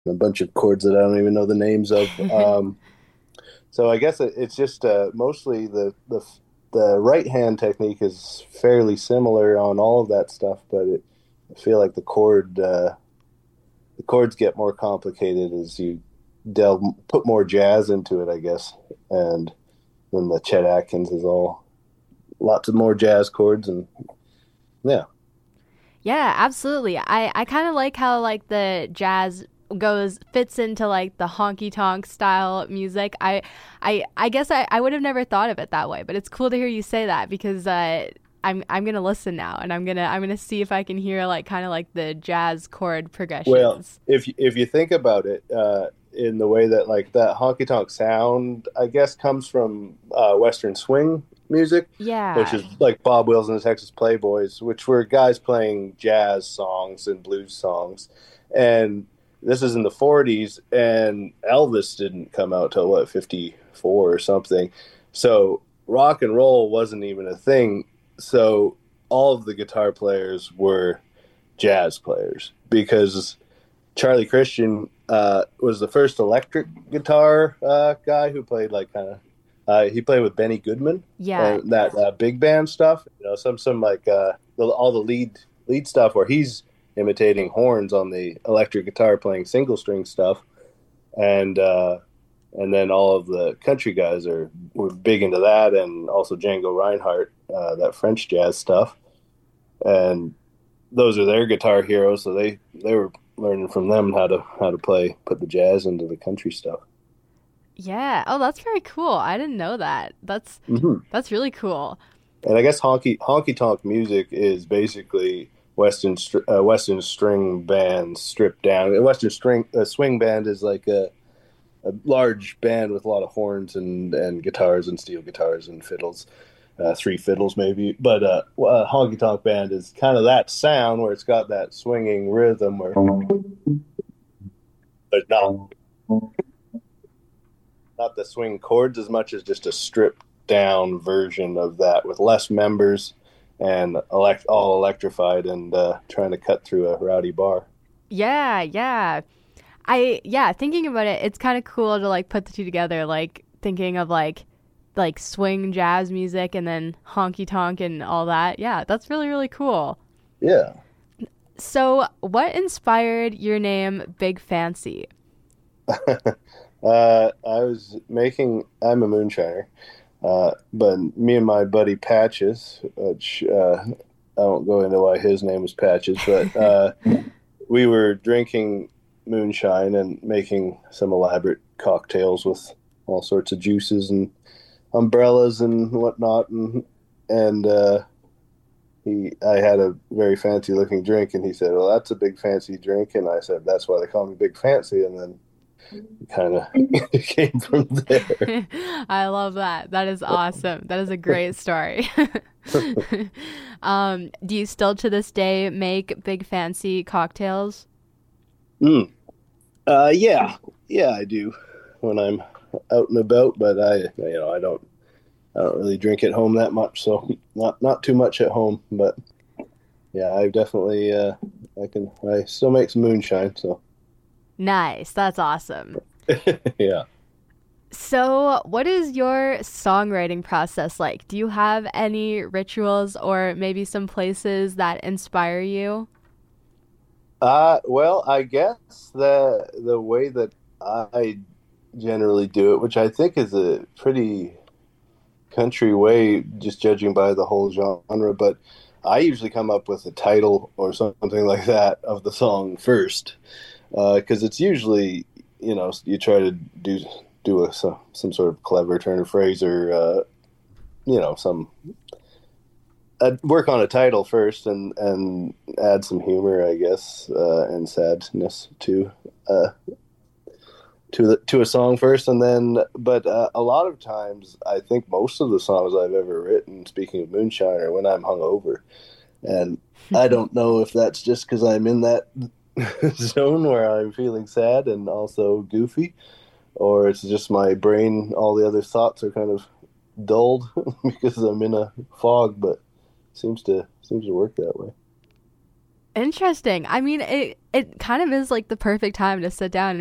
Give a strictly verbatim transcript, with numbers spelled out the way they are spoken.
a bunch of chords that I don't even know the names of. Um, so I guess it, it's just uh, mostly the the the right hand technique is fairly similar on all of that stuff, but it, I feel like the chord uh, the chords get more complicated as you delve put more jazz into it, I guess. And then the Chet Atkins is all lots of more jazz chords, and yeah. Yeah, absolutely. I, I kind of like how like the jazz goes fits into like the honky tonk style music. I I I guess I, I would have never thought of it that way, but it's cool to hear you say that because uh I'm I'm gonna listen now and I'm gonna I'm gonna see if I can hear like kind of like the jazz chord Well, progressions. if if you think about it, uh, in the way that like that honky tonk sound, I guess, comes from uh, Western swing music, which Yeah. is like Bob Wills and the Texas Playboys, which were guys playing jazz songs and blues songs, and this is in the forties, and Elvis didn't come out till what fifty-four or something, so rock and roll wasn't even a thing. So all of the guitar players were jazz players because Charlie Christian uh, was the first electric guitar uh, guy who played like kind of. Uh, he played with Benny Goodman Yeah. and that uh, big band stuff. You know, some some like uh, the, all the lead lead stuff where he's imitating horns on the electric guitar, playing single string stuff, and uh, and then all of the country guys are were big into that, and also Django Reinhardt, uh, that French jazz stuff, and those are their guitar heroes, so they they were learning from them how to how to play put the jazz into the country stuff. Yeah. Oh, that's very cool. I didn't know that. That's Mm-hmm. that's really cool. And I guess honky honky tonk music is basically Western uh, Western string bands stripped down. A Western string a swing band is like a, a large band with a lot of horns and and guitars and steel guitars and fiddles, uh, three fiddles maybe. But uh, a honky tonk band is kind of that sound where it's got that swinging rhythm where there's not not the swing chords as much as just a stripped down version of that with less members and elect all electrified and uh, trying to cut through a rowdy bar. Yeah, yeah. I yeah, thinking about it, it's kind of cool to like put the two together, like thinking of like like swing jazz music and then honky tonk and all that. Yeah, that's really really cool. Yeah. So, what inspired your name Big Fancy? uh, I was making, I'm a moonshiner, uh, but me and my buddy Patches, which uh, I won't go into why his name was Patches, but uh, we were drinking moonshine and making some elaborate cocktails with all sorts of juices and umbrellas and whatnot, and and uh, he I had a very fancy looking drink, and he said, "Well, that's a big fancy drink," and I said, "That's why they call me Big Fancy," and then kind of came from there. I love that. That is awesome. That is a great story. um, do you still to this day make Big Fancy cocktails? Mm. Uh, yeah, yeah, I do when I'm out and about, but I, you know, I don't, I don't really drink at home that much, so not not too much at home. But yeah, I definitely, uh, I can, I still make some moonshine, so Nice. That's awesome. yeah. So, what is your songwriting process like? Do you have any rituals or maybe some places that inspire you? Uh, well, I guess the the way that I generally do it, which I think is a pretty country way, just judging by the whole genre, but I usually come up with a title or something like that of the song first, because uh, it's usually, you know, you try to do do a some, some sort of clever turn of phrase or uh, you know some uh, work on a title first and and add some humor, I guess, uh, and sadness too. Uh, to the to a song first, and then but uh, a lot of times I think most of the songs I've ever written, speaking of moonshine, are when I'm hungover, and I don't know if that's just because I'm in that zone where I'm feeling sad and also goofy, or it's just my brain, all the other thoughts are kind of dulled because I'm in a fog, but seems to seems to work that way. Interesting. I mean, it it kind of is like the perfect time to sit down